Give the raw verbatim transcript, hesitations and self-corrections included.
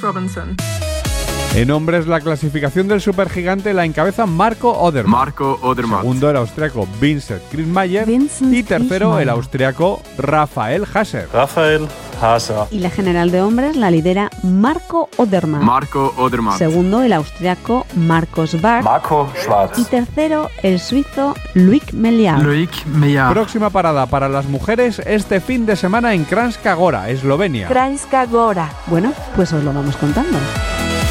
Robinson. En hombres, la clasificación del supergigante la encabeza Marco Odermatt. Marco Odermatt. Segundo, el austriaco Vincent Kriechmayr. Vincent Y tercero, Kriechmayr. el austriaco Rafael Haser. Rafael Haser. Y la general de hombres la lidera Marco Odermatt. Marco Odermatt. Segundo, el austriaco Marcos Barth. Marco Schwarz. Y tercero, el suizo Loic Meliard. Loic Meliard. Próxima parada para las mujeres este fin de semana en Kranjska Gora, Eslovenia. Kranjska Gora. Bueno, pues os lo vamos contando.